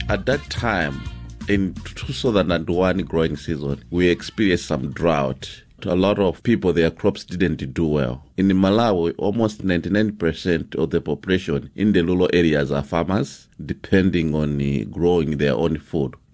At that time, in 2001 growing season, we experienced some drought. A lot of people, their crops didn't do well. In Malawi, almost 99% of the population in the rural areas are farmers, depending on growing their own food.